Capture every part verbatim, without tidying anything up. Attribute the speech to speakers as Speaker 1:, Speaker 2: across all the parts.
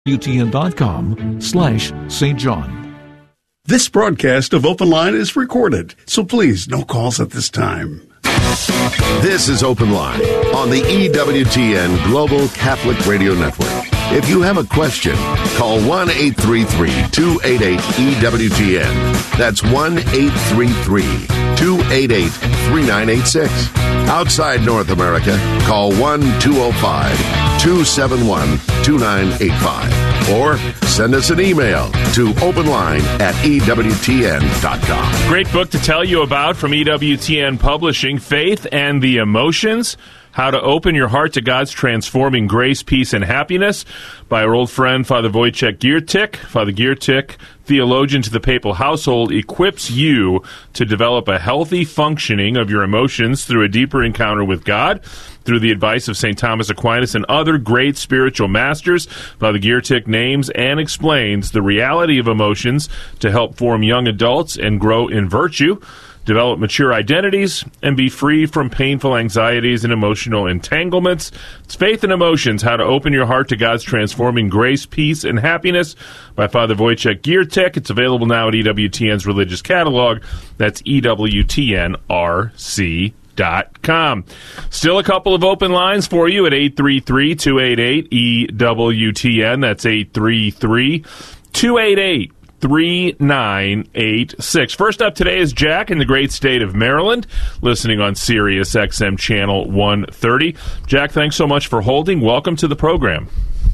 Speaker 1: W T N dot com slash Saint John.
Speaker 2: This broadcast of Open Line is recorded, so please, no calls at this time.
Speaker 3: This is Open Line on the E W T N Global Catholic Radio Network. If you have a question, call one eight three three, two eight eight, E W T N. That's one eight three three, two eight eight, three nine eight six. Outside North America, call one two zero five, two seven one, two nine eight five. Or send us an email to openline at E W T N dot com.
Speaker 4: Great book to tell you about from E W T N Publishing, Faith and the Emotions, How to Open Your Heart to God's Transforming Grace, Peace, and Happiness, by our old friend, Father Wojciech Giertych. Father Giertych, theologian to the papal household, equips you to develop a healthy functioning of your emotions through a deeper encounter with God. Through the advice of Saint Thomas Aquinas and other great spiritual masters, Father Giertych names and explains the reality of emotions to help form young adults and grow in virtue, develop mature identities, and be free from painful anxieties and emotional entanglements. It's Faith and Emotions, How to Open Your Heart to God's Transforming Grace, Peace, and Happiness by Father Wojciech Giertych. It's available now at E W T N's religious catalog. That's E W T N R C dot com. Still a couple of open lines for you at eight three three, two eight eight, E W T N. That's eight three three, two eight eight, three nine eight six. First up today is Jack in the great state of Maryland, listening on Sirius X M channel one thirty. Jack, thanks so much for holding. Welcome to the program.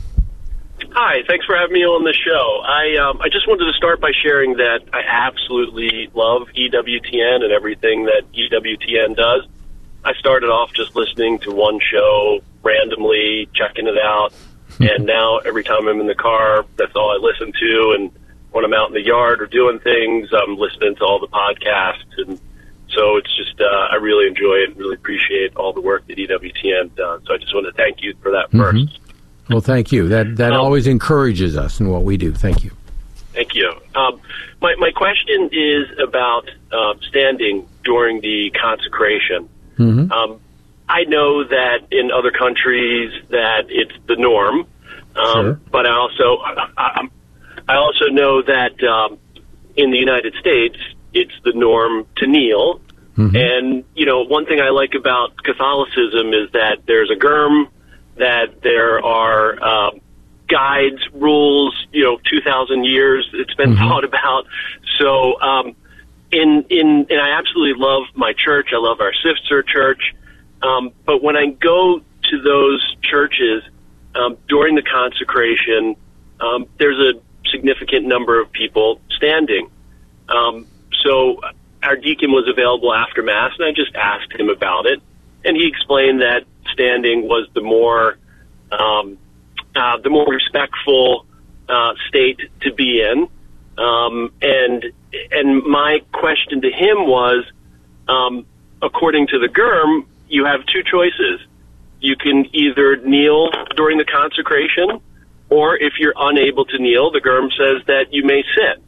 Speaker 5: Hi, thanks for having me on the show. I um, I just wanted to start by sharing that I absolutely love E W T N and everything that E W T N does. I started off just listening to one show randomly, checking it out, and now every time I'm in the car, that's all I listen to, and when I'm out in the yard or doing things, I'm listening to all the podcasts, and so it's just, uh, I really enjoy it and really appreciate all the work that E W T N does. So I just want to thank you for that first.
Speaker 6: Mm-hmm. Well, thank you. That that um, always encourages us in what we do. Thank you.
Speaker 5: Thank you. Um, my, my question is about uh, standing during the consecration.
Speaker 6: Mm-hmm.
Speaker 5: Um, I know that in other countries that it's the norm, um,
Speaker 6: sure.
Speaker 5: but I also I, I also know that um, in the United States it's the norm to kneel.
Speaker 6: Mm-hmm.
Speaker 5: And you know, one thing I like about Catholicism is that there's a G E R M, that there are um, guides, rules. You know, two thousand years it's been
Speaker 6: mm-hmm.
Speaker 5: thought about. So. Um, In, in, and I absolutely love my church. I love our sister church. Um, but when I go to those churches um, during the consecration, um, there's a significant number of people standing. Um, so our deacon was available after Mass, and I just asked him about it. And he explained that standing was the more, um, uh, the more respectful uh, state to be in. Um, and and my question to him was, um, according to the G E R M, you have two choices. You can either kneel during the consecration, or if you're unable to kneel, the G E R M says that you may sit.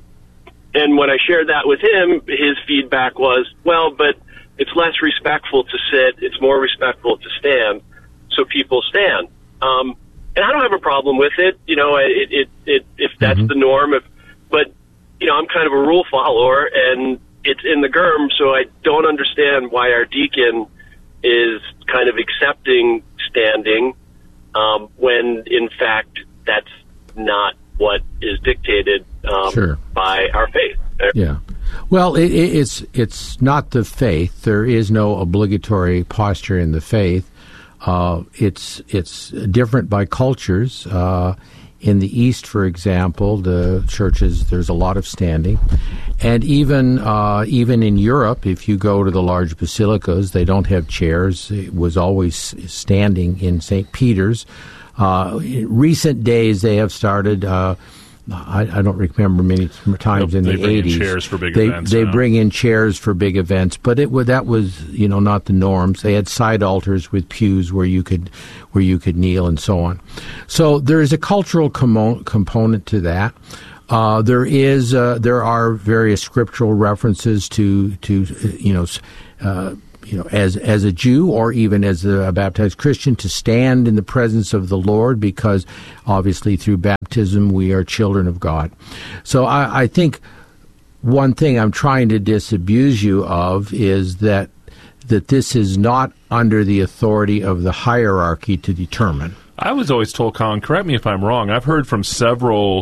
Speaker 5: And when I shared that with him, his feedback was, well, but it's less respectful to sit, it's more respectful to stand, so people stand. Um, and I don't have a problem with it, you know, it, it, it, if that's mm-hmm. the norm, if But, you know, I'm kind of a rule follower, and it's in the G E R M, so I don't understand why our deacon is kind of accepting standing um, when, in fact, that's not what is dictated um,
Speaker 6: sure.
Speaker 5: by our faith.
Speaker 6: Yeah. Well, it, it, it's it's not the faith. There is no obligatory posture in the faith. Uh, it's it's different by cultures. Uh In the East, for example, the churches, there's a lot of standing. And even uh, even in Europe, if you go to the large basilicas, they don't have chairs. It was always standing in Saint Peter's. Uh, in recent days, they have started, uh, I, I don't remember many times in
Speaker 4: they
Speaker 6: the
Speaker 4: bring
Speaker 6: eighties.
Speaker 4: In chairs for big
Speaker 6: they,
Speaker 4: events.
Speaker 6: They
Speaker 4: now.
Speaker 6: bring in chairs for big events, but it that was, you know, not the norms. They had side altars with pews where you could where you could kneel and so on. So there is a cultural com- component to that. Uh, there is uh, there are various scriptural references to to you know. Uh, you know, as as a Jew or even as a baptized Christian, to stand in the presence of the Lord, because obviously through baptism we are children of God. So I, I think one thing I'm trying to disabuse you of is that that this is not under the authority of the hierarchy to determine.
Speaker 4: I was always told, Colin, correct me if I'm wrong, I've heard from several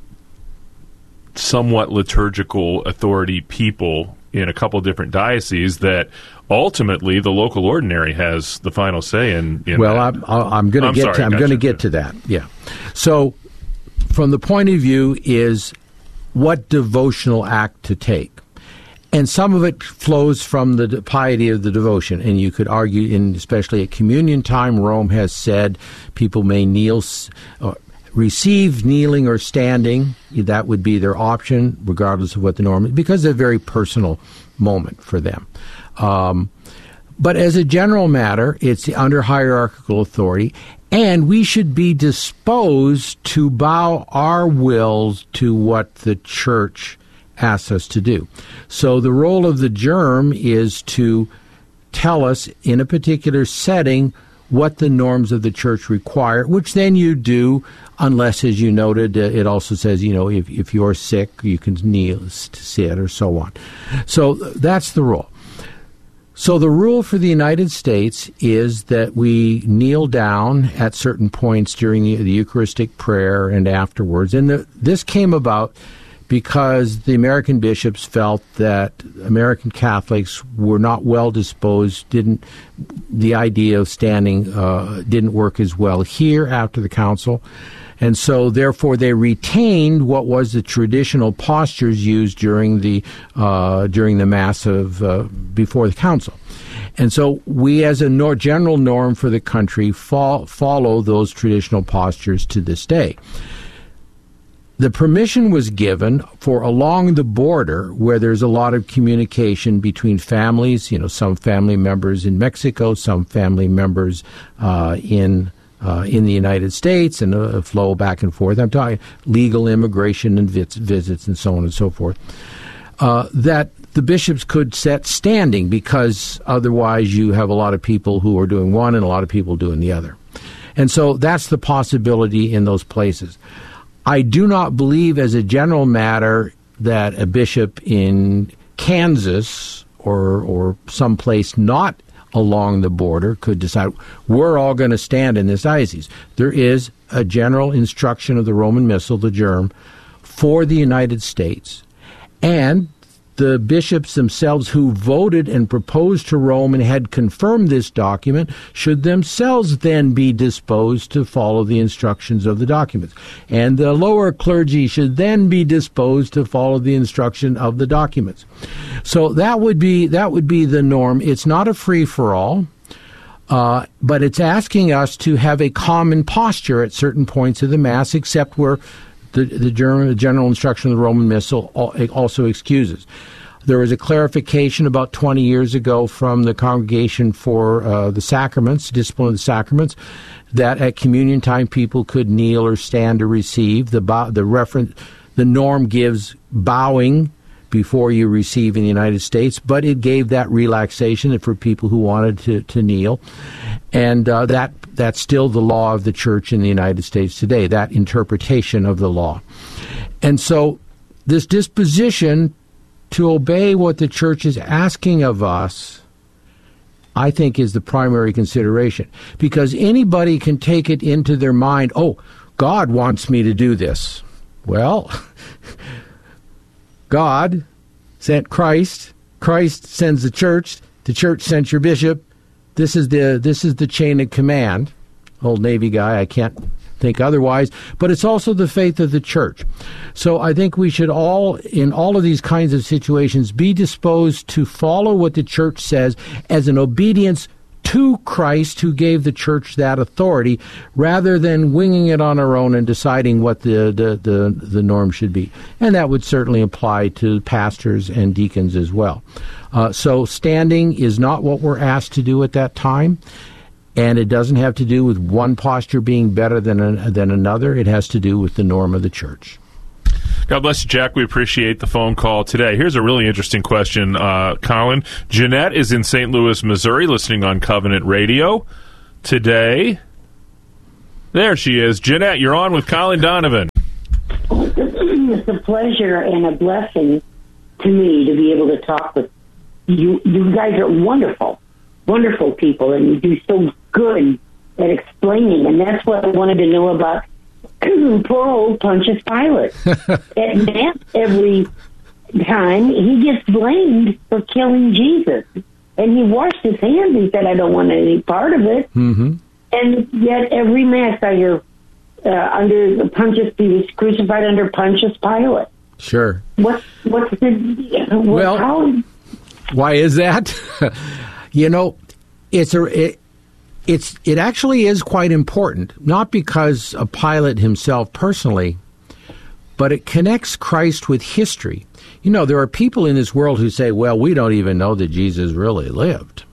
Speaker 4: somewhat liturgical authority people in a couple different dioceses that ultimately the local ordinary has the final say in, in
Speaker 6: well,
Speaker 4: that.
Speaker 6: I'm, I'm going to get
Speaker 4: sorry,
Speaker 6: to, I'm going to get to that. Yeah. So from the point of view is what devotional act to take. And some of it flows from the piety of the devotion. And you could argue, in especially at communion time, Rome has said people may kneel, uh, receive kneeling or standing. That would be their option, regardless of what the norm is, because it's a very personal moment for them. Um, but as a general matter, it's under hierarchical authority, and we should be disposed to bow our wills to what the church asks us to do. So the role of the germ is to tell us in a particular setting what the norms of the church require, which then you do, unless, as you noted, uh, it also says, you know, if, if you're sick, you can kneel to sit or so on. So that's the rule. So the rule for the United States is that we kneel down at certain points during the, the Eucharistic prayer and afterwards. And the, this came about because the American bishops felt that American Catholics were not well disposed, didn't, the idea of standing uh, didn't work as well here after the council. And so, therefore, they retained what was the traditional postures used during the uh, during the Mass of uh, before the council. And so we, as a nor- general norm for the country, fo- follow those traditional postures to this day. The permission was given for along the border where there's a lot of communication between families, you know, some family members in Mexico, some family members uh, in uh, in the United States, and a flow back and forth. I'm talking legal immigration and vis- visits and so on and so forth. Uh, that the bishops could set standing, because otherwise you have a lot of people who are doing one and a lot of people doing the other. And so that's the possibility in those places. I do not believe, as a general matter, that a bishop in Kansas or or someplace not along the border could decide, we're all going to stand in this diocese. There is a general instruction of the Roman Missal, the germ, for the United States. And the bishops themselves who voted and proposed to Rome and had confirmed this document should themselves then be disposed to follow the instructions of the documents. And the lower clergy should then be disposed to follow the instruction of the documents. So that would be that would be the norm. It's not a free-for-all, uh, but it's asking us to have a common posture at certain points of the Mass, except where The, the general instruction of the Roman Missal also excuses. There was a clarification about twenty years ago from the Congregation for uh, the Sacraments, Discipline of the Sacraments, that at communion time people could kneel or stand to receive. The bow, the reference, the norm gives bowing before you receive in the United States, but it gave that relaxation for people who wanted to, to kneel, and uh, that. That's still the law of the Church in the United States today, that interpretation of the law. And so this disposition to obey what the Church is asking of us, I think, is the primary consideration. Because anybody can take it into their mind, oh, God wants me to do this. Well, God sent Christ. Christ sends the Church. The Church sent your bishop. This is the this is the chain of command. Old Navy guy, I can't think otherwise. But it's also the faith of the Church. So I think we should all, in all of these kinds of situations, be disposed to follow what the Church says as an obedience to Christ, who gave the Church that authority, rather than winging it on our own and deciding what the, the, the, the norm should be. And that would certainly apply to pastors and deacons as well. Uh, so standing is not what we're asked to do at that time, and it doesn't have to do with one posture being better than a, than another. It has to do with the norm of the Church.
Speaker 4: God bless you, Jack. We appreciate the phone call today. Here's a really interesting question, uh, Colin. Jeanette is in Saint Louis, Missouri, listening on Covenant Radio today. There she is. Jeanette, you're on with Colin Donovan.
Speaker 7: It's a pleasure and a blessing to me to be able to talk with you. You guys are wonderful, wonderful people, and you do so good at explaining. And that's what I wanted to know about poor old Pontius Pilate. At Mass every time, he gets blamed for killing Jesus. And he washed his hands. He said, I don't want any part of it.
Speaker 6: Mm-hmm. And
Speaker 7: yet every Mass I hear uh, under Pontius, he was crucified under Pontius Pilate.
Speaker 6: Sure.
Speaker 7: What, what's the... What,
Speaker 6: well,
Speaker 7: how?
Speaker 6: Why is that? You know, it's a... It, It's it actually is quite important, not because of Pilate himself personally, but it connects Christ with history. You know, there are people in this world who say, well, we don't even know that Jesus really lived.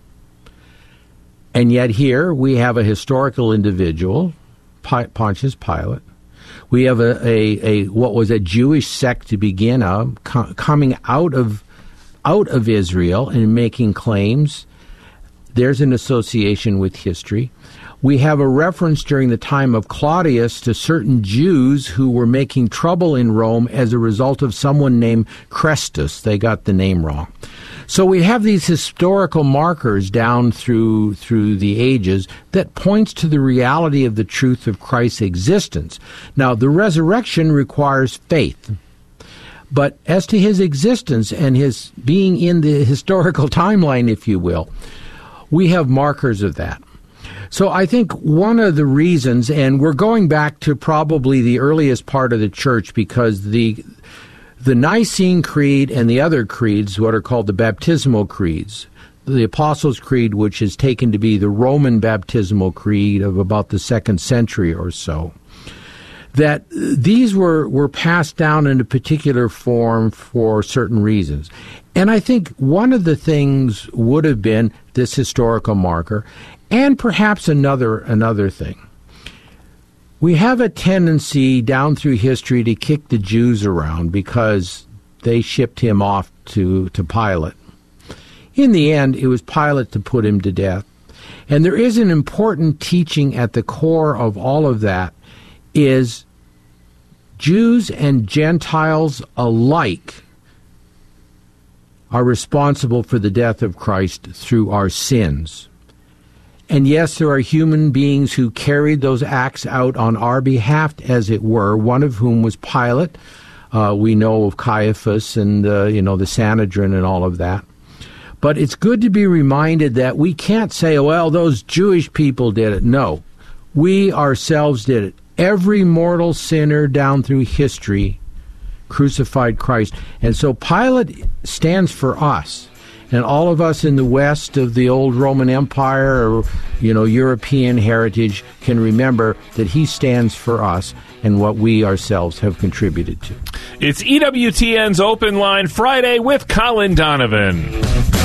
Speaker 6: And yet here we have a historical individual, Pontius Pilate. We have a, a, a what was a Jewish sect to begin of, co- coming out of out of Israel and making claims. There's an association with history. We have a reference during the time of Claudius to certain Jews who were making trouble in Rome as a result of someone named Chrestus. They got the name wrong. So we have these historical markers down through through the ages that points to the reality of the truth of Christ's existence. Now, the resurrection requires faith. But as to his existence and his being in the historical timeline, if you will, we have markers of that. So I think one of the reasons, and we're going back to probably the earliest part of the church, because the the Nicene Creed and the other creeds, what are called the baptismal creeds, the Apostles' Creed, which is taken to be the Roman baptismal creed of about the second century or so, that these were, were passed down in a particular form for certain reasons. And I think one of the things would have been this historical marker, and perhaps another another thing. We have a tendency down through history to kick the Jews around because they shipped him off to, to Pilate. In the end, it was Pilate to put him to death. And there is an important teaching at the core of all of that, is Jews and Gentiles alike are responsible for the death of Christ through our sins. And yes, there are human beings who carried those acts out on our behalf, as it were, one of whom was Pilate. Uh, we know of Caiaphas and, uh, you know, the Sanhedrin and all of that. But it's good to be reminded that we can't say, well, those Jewish people did it. No, we ourselves did it. Every mortal sinner down through history crucified Christ. And so Pilate stands for us. And all of us in the west of the old Roman Empire or, you know, European heritage can remember that he stands for us and what we ourselves have contributed to.
Speaker 4: It's E W T N's Open Line Friday with Colin Donovan.